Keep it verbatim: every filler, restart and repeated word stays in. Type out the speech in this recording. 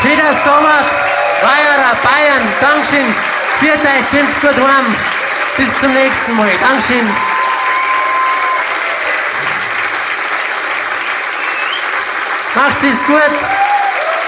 Schieders Thomas, Weiherer, Bayern, Dankeschön. Viert euch, kommt's gut heim. Bis zum nächsten Mal. Dankeschön. Macht's es gut.